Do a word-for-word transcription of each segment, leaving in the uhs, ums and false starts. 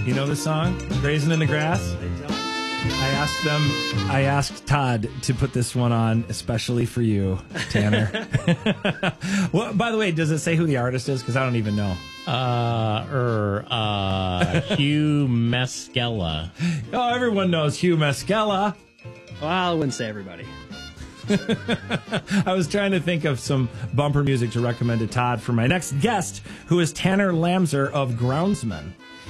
You know the song, Grazing in the Grass? I asked them, I asked Todd to put this one on especially for you, Tanner. Well, by the way, does it say who the artist is? Because I don't even know. Uh, er, uh, Hugh Mescala. Oh, everyone knows Hugh Mescala. Well, I wouldn't say everybody. I was trying to think of some bumper music to recommend to Todd for my next guest, who is Tanner Lamser of Groundsman.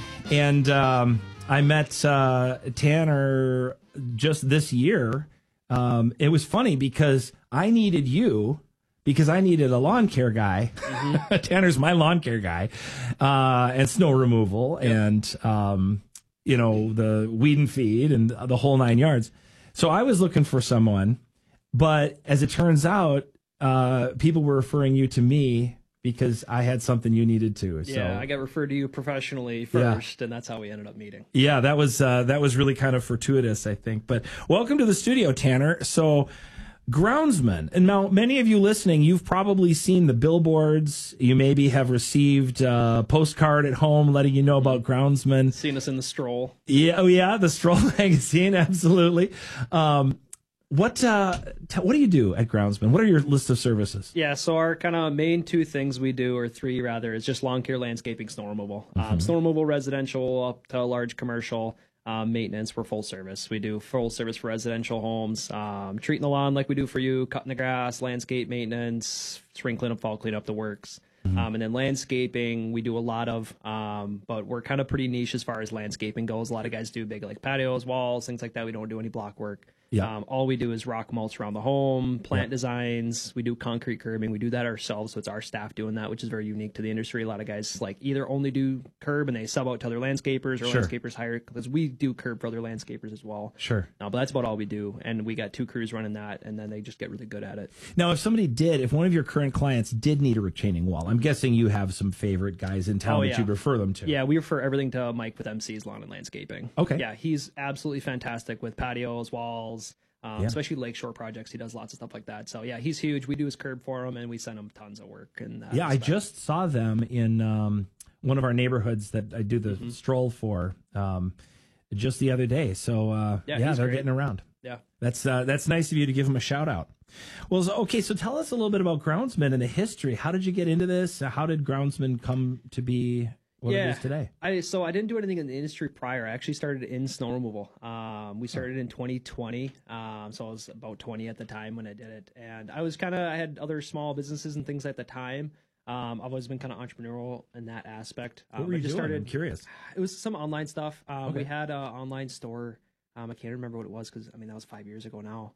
And um, I met uh, Tanner just this year. Um, it was funny because I needed you because I needed a lawn care guy. Mm-hmm. Tanner's my lawn care guy, uh, and snow removal, yep. and um, you know, the weed and feed and the whole nine yards. So I was looking for someone, but as it turns out, uh, people were referring you to me because I had something you needed to. So. Yeah, I got referred to you professionally first, yeah. and that's how we ended up meeting. Yeah, that was uh, that was really kind of fortuitous, I think. But welcome to the studio, Tanner. So, Groundsman, and now many of you listening, you've probably seen the billboards. You maybe have received a postcard at home letting you know about Groundsman. Seen us in the Stroll. Yeah, oh yeah, the Stroll magazine, absolutely. Um, What uh, t- what do you do at Groundsman? What are your list of services? Yeah, so our kind of main two things we do, or three rather, is just lawn care, landscaping, snow removal. Mm-hmm. Um, snow removal, residential up to large commercial. Um, maintenance, we're full service. We do full service for residential homes, um, treating the lawn like we do for you, cutting the grass, landscape maintenance, spring cleanup, fall cleanup, the works. Mm-hmm. Um, and then landscaping, we do a lot of, um, but we're kind of pretty niche as far as landscaping goes. A lot of guys do big like patios, walls, things like that. We don't do any block work. Yeah. Um, all we do is rock mulch around the home, plant yeah. designs. We do concrete curbing. We do that ourselves, so it's our staff doing that, which is very unique to the industry. A lot of guys like either only do curb and they sub out to other landscapers, or sure. landscapers hire, because we do curb for other landscapers as well. Sure. No, but that's about all we do, and we got two crews running that, and then they just get really good at it. Now, if somebody did, if one of your current clients did need a retaining wall, I'm guessing you have some favorite guys in town oh, that yeah. you'd refer them to. Yeah, we refer everything to Mike with M C's Lawn and Landscaping. Okay. Yeah, he's absolutely fantastic with patios, walls. Um, yeah. Especially lakeshore projects. He does lots of stuff like that. So, yeah, he's huge. We do his curb for him, and we send him tons of work. And uh, Yeah, I just saw them in um, one of our neighborhoods that I do the mm-hmm. stroll for um, just the other day. So, uh, yeah, yeah they're great. Getting around. Yeah. That's uh, that's nice of you to give him a shout out. Well, so, okay, so tell us a little bit about Groundsman and the history. How did you get into this? How did Groundsman come to be what yeah, it is today? I so I didn't do anything in the industry prior. I actually started in snow removal. Um, we started in twenty twenty, um, so I was about twenty at the time when I did it, and I was kind of I had other small businesses and things at the time. Um, I've always been kind of entrepreneurial in that aspect. Um, what were you I just doing? started, I'm curious. It was some online stuff. Um, okay. We had an online store. Um, I can't remember what it was because I mean that was five years ago now.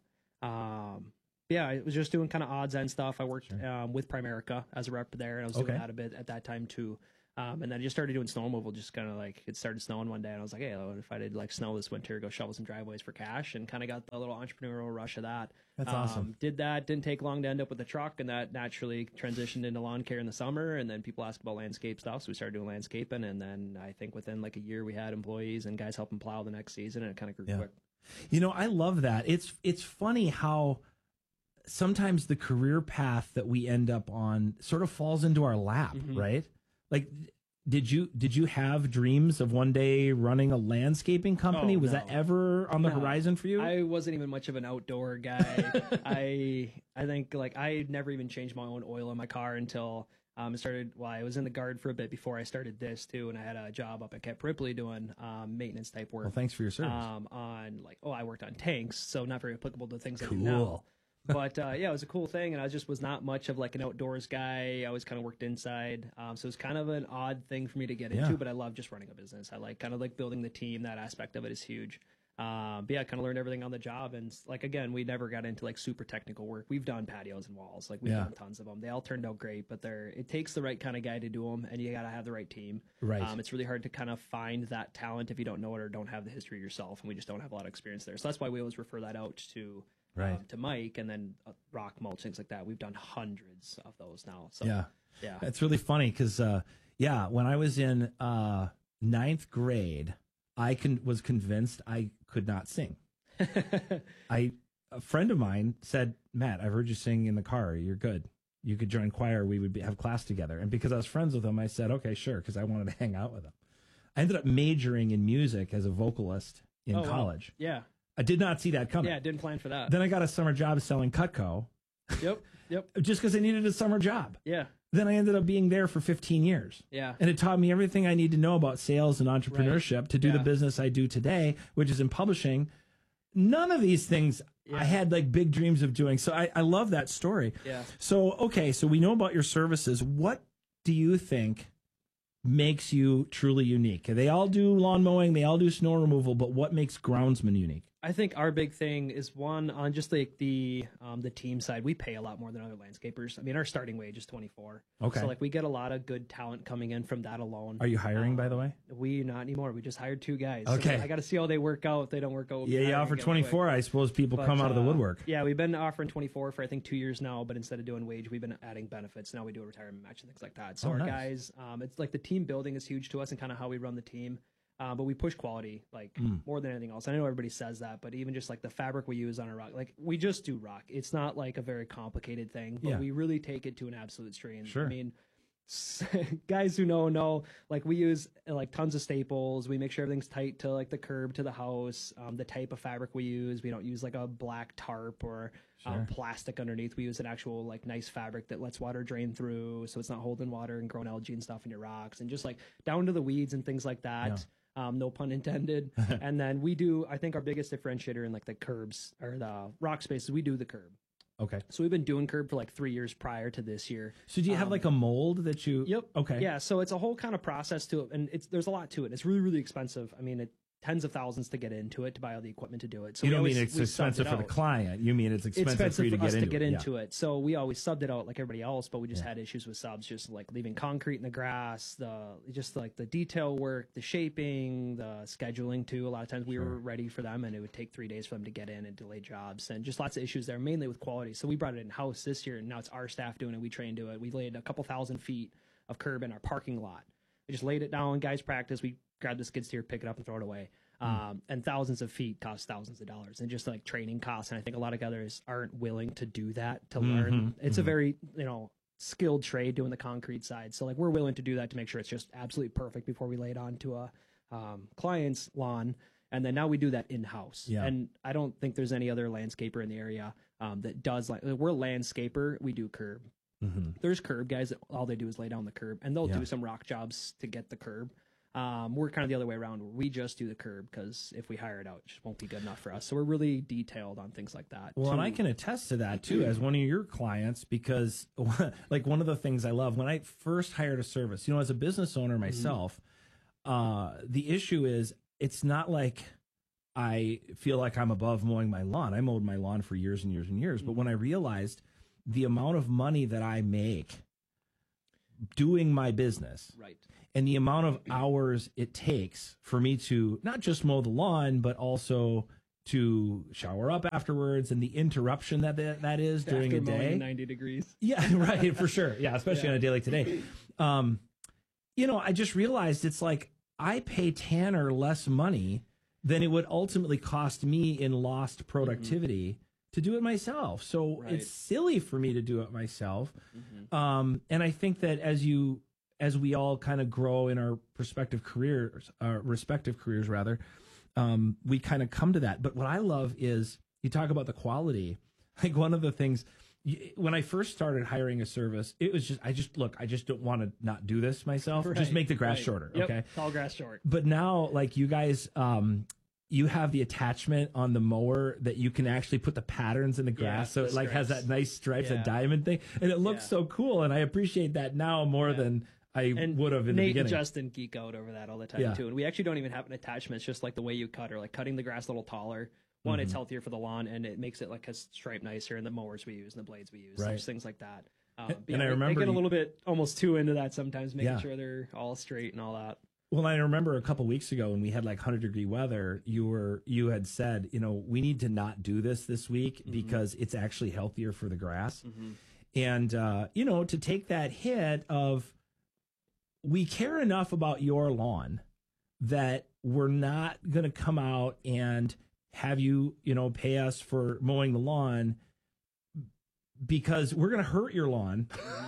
Um, yeah, I was just doing kind of odds end stuff. I worked sure. um, with Primerica as a rep there, and I was doing okay. that a bit at that time too. Um, and then I just started doing snow removal, just kind of like it started snowing one day, and I was like, hey, what if I did like snow this winter, go shovel some driveways for cash, and kind of got the little entrepreneurial rush of that. That's um, awesome. Did that, didn't take long to end up with a truck, and that naturally transitioned into lawn care in the summer, and then people asked about landscape stuff, so we started doing landscaping, and then I think within like a year we had employees and guys helping plow the next season, and it kind of grew yeah. quick. You know, I love that. It's it's funny how sometimes the career path that we end up on sort of falls into our lap, mm-hmm. right? Like, did you did you have dreams of one day running a landscaping company? Oh, Was no. that ever on the no. horizon for you? I wasn't even much of an outdoor guy. I I think like I never even changed my own oil in my car until um, I started. Well, I was in the Guard for a bit before I started this too, and I had a job up at Camp Ripley doing um, maintenance type work. Well, thanks for your service. Um, on like oh, I worked on tanks, so not very applicable to things cool. I do now. But uh, yeah, it was a cool thing, and I just was not much of like an outdoors guy. I always kind of worked inside, um, so it was kind of an odd thing for me to get yeah. into. But I love just running a business. I like kind of like building the team. That aspect of it is huge. Um, but yeah, I kind of learned everything on the job, and like again, we never got into like super technical work. We've done patios and walls, like we've yeah. done tons of them. They all turned out great, but they're it takes the right kind of guy to do them, and you got to have the right team. Right. Um, it's really hard to kind of find that talent if you don't know it or don't have the history yourself, and we just don't have a lot of experience there. So that's why we always refer that out to. Right. Um, to Mike, and then uh, rock mulch, things like that. We've done hundreds of those now. So yeah, yeah, it's really funny because uh, yeah, when I was in uh, ninth grade, I con- was convinced I could not sing. I a friend of mine said, "Matt, I've heard you sing in the car. You're good. You could join choir. We would be, have class together." And because I was friends with him, I said, "Okay, sure," because I wanted to hang out with him. I ended up majoring in music as a vocalist in Oh, wow. college. Yeah. I did not see that coming. Yeah. Didn't plan for that. Then I got a summer job selling Cutco Yep. Yep. just because I needed a summer job. Yeah. Then I ended up being there for fifteen years. Yeah. And it taught me everything I need to know about sales and entrepreneurship to do Yeah. the business I do today, which is in publishing. None of these things I had like big dreams of doing. So I, I love that story. Yeah. So, okay, so we know about your services. What do you think makes you truly unique? They all do lawn mowing, they all do snow removal, but what makes Groundsman unique? I think our big thing is one on just like the um, the team side. We pay a lot more than other landscapers. I mean, our starting wage is twenty-four. Okay. So like we get a lot of good talent coming in from that alone. Are you hiring, by the way? We not anymore. We just hired two guys. Okay. So I got to see how they work out. If they don't work out, we'll be Yeah, you hiring offer again twenty-four. quick. I suppose people But, come out of the uh, woodwork. Yeah, we've been offering twenty-four for I think two years now. But instead of doing wage, we've been adding benefits. Now we do a retirement match and things like that. So Oh, our nice. guys, um, it's like the team building is huge to us and kind of how we run the team. Uh, but we push quality like Mm. more than anything else. I know everybody says that, but even just like the fabric we use on a rock, like we just do rock. It's not like a very complicated thing, but Yeah. we really take it to an absolute extreme. Sure. I mean, guys who know know like we use uh, like tons of staples. We make sure everything's tight to like the curb to the house. Um, the type of fabric we use, we don't use like a black tarp or um, plastic underneath. We use an actual like nice fabric that lets water drain through, so it's not holding water and growing algae and stuff in your rocks, and just like down to the weeds and things like that. Yeah. Um, no pun intended. And then we do, I think our biggest differentiator in like the curbs or the rock spaces, we do the curb. Okay. So we've been doing curb for like three years prior to this year. So do you have like a mold that you? Yep. Okay. Yeah. So it's a whole kind of process to it, and it's there's a lot to it. It's really really expensive. I mean, it tens of thousands to get into it to buy all the equipment to do it. So You we don't always- mean it's we subbed expensive it for the out. client. You mean it's expensive, Expensive for you to for get us into to get it. into it. So we always subbed it out like everybody else, but we just Yeah. had issues with subs, just like leaving concrete in the grass, the just like the detail work, the shaping, the scheduling too. A lot of times we were ready for them, and it would take three days for them to get in and delay jobs, and just lots of issues there, mainly with quality. So we brought it in house this year, and now it's our staff doing it. We trained to it. We laid a couple thousand feet of curb in our parking lot. We just laid it down, guys practice. We grabbed the skid steer, pick it up, and throw it away. Um, and thousands of feet cost thousands of dollars, and just like training costs. And I think a lot of others aren't willing to do that to learn. It's a very, you know, skilled trade doing the concrete side. So like we're willing to do that to make sure it's just absolutely perfect before we lay it onto a um, client's lawn. And then now we do that in house. Yeah. And I don't think there's any other landscaper in the area um, that does like we're a landscaper. We do curb. Mm-hmm. There's curb guys that all they do is lay down the curb, and they'll Yeah. do some rock jobs to get the curb. Um, we're kind of the other way around, where we just do the curb because if we hire it out, it just won't be good enough for us. So we're really detailed on things like that. Well, and too. I can attest to that too as one of your clients because, like, one of the things I love when I first hired a service, you know, as a business owner myself, uh, the issue is it's not like I feel like I'm above mowing my lawn. I mowed my lawn for years and years and years. But when I realized the amount of money that I make doing my business, right. and the amount of hours it takes for me to not just mow the lawn, but also to shower up afterwards, and the interruption that that, that is during After a mowing day. ninety degrees. Yeah, right, for sure. Yeah, especially Yeah. on a day like today. Um, you know, I just realized it's like I pay Tanner less money than it would ultimately cost me in lost productivity to do it myself. So Right. it's silly for me to do it myself. Um, and I think that as you, as we all kind of grow in our prospective careers, our respective careers rather, um, we kind of come to that. But what I love is you talk about the quality. Like one of the things y- when I first started hiring a service, it was just, I just look, I just don't want to not do this myself. Just Right, make the grass right. shorter. Yep, Okay. tall grass short. But now, like you guys, um, you have the attachment on the mower that you can actually put the patterns in the grass, Yeah, so the it like has stripes. that nice stripes, Yeah. a diamond thing, and it looks Yeah. so cool. And I appreciate that now more than I And would have in Nate the and beginning. Justin geek out over that all the time Yeah. too. And we actually don't even have an attachment. It's just like the way you cut or like cutting the grass a little taller. One, Mm-hmm. it's healthier for the lawn and it makes it like a stripe nicer in the mowers we use and the blades we use. Right. There's things like that. Um, but And yeah, I they- remember they get a you- little bit almost too into that sometimes, making Yeah. sure they're all straight and all that. Well, I remember a couple weeks ago when we had like one hundred degree weather, you were you had said, you know, we need to not do this this week Mm-hmm. because it's actually healthier for the grass. And uh, you know, to take that hit of we care enough about your lawn that we're not going to come out and have you, you know, pay us for mowing the lawn because we're going to hurt your lawn.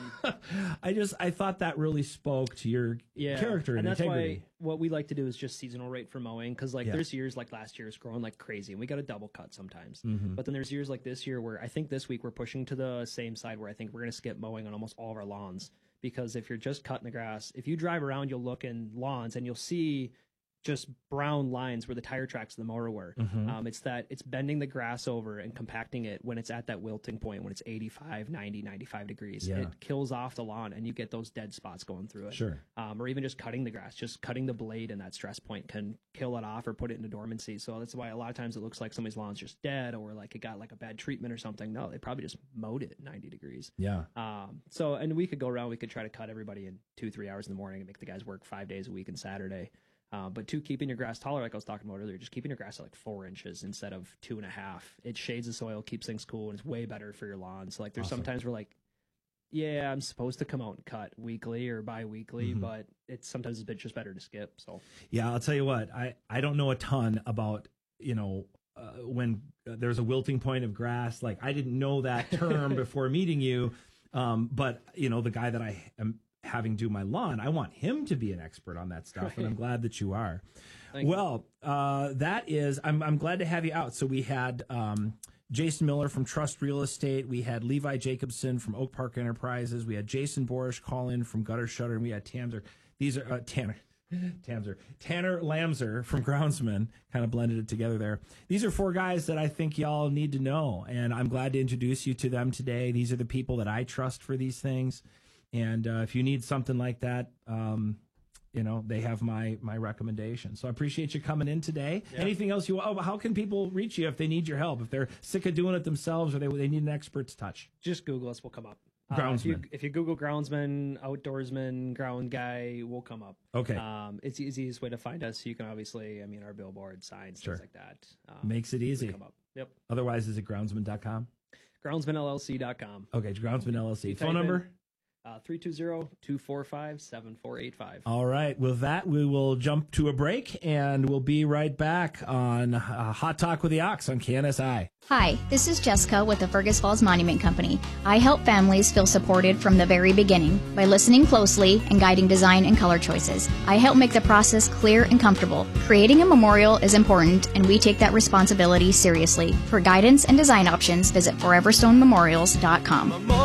I just, I thought that really spoke to your yeah. character and, and that's integrity. why what we like to do is just seasonal rate for mowing. Cause like Yeah. there's years like last year it's growing like crazy and we got a double cut sometimes. Mm-hmm. But then there's years like this year where I think this week we're pushing to the same side where I think we're going to skip mowing on almost all of our lawns. Because if you're just cutting the grass, if you drive around, you'll look in lawns and you'll see just brown lines where the tire tracks of the mower were. Mm-hmm. Um, it's that it's bending the grass over and compacting it when it's at that wilting point, when it's eighty-five, ninety, ninety-five degrees. Yeah. It kills off the lawn and you get those dead spots going through it. Sure. Um, or even just cutting the grass, just cutting the blade in that stress point can kill it off or put it into dormancy. So that's why a lot of times it looks like somebody's lawn's just dead or like it got like a bad treatment or something. No, they probably just mowed it at ninety degrees. Yeah. Um, so, and we could go around, we could try to cut everybody in two, three hours in the morning and make the guys work five days a week and Saturday. Uh, but two, keeping your grass taller, like I was talking about earlier, just keeping your grass at like four inches instead of two and a half. It shades the soil, keeps things cool, and it's way better for your lawn. So like there's Awesome. sometimes we're like, yeah, I'm supposed to come out and cut weekly or bi-weekly, Mm-hmm. but it's sometimes it's been just better to skip. So Yeah, I'll tell you what, I, I don't know a ton about, you know, uh, when uh, there's a wilting point of grass. Like, I didn't know that term before meeting you. Um, but, you know, the guy that I am having do my lawn, I want him to be an expert on that stuff. And I'm glad that you are. Thank well, uh, that is, I'm, I'm glad to have you out. So we had um, Jason Miller from Trust Real Estate. We had Levi Jacobson from Oak Park Enterprises. We had Jason Borish call in from Gutter Shutter. And we had Tanner. These are uh, Tanner. Tanner, Tanner Lamser from Groundsman, kind of blended it together there. These are four guys that I think y'all need to know, and I'm glad to introduce you to them today. These are the people that I trust for these things, and uh, if you need something like that, um, you know, they have my my recommendation. So I appreciate you coming in today. Yeah. Anything else you? Oh, how can people reach you if they need your help? If they're sick of doing it themselves, or they they need an expert's touch? just Google us, we'll come up. Uh, if, Groundsman. you, if you Google groundsman, outdoorsman, ground guy, we'll come up. Okay, Um, it's the easiest way to find us. You can obviously, I mean, our billboard, signs, Sure. things like that. Um, makes it easy. come up. Yep. Otherwise, is it groundsman dot com? groundsman L L C dot com. Okay, Groundsman L L C. You Phone type in- number? Uh, three two zero, two four five, seven four eight five. All right. With that, we will jump to a break, and we'll be right back on uh, Hot Talk with the Ox on K N S I. Hi, this is Jessica with the Fergus Falls Monument Company. I help families feel supported from the very beginning by listening closely and guiding design and color choices. I help make the process clear and comfortable. Creating a memorial is important, and we take that responsibility seriously. For guidance and design options, visit forever stone memorials dot com.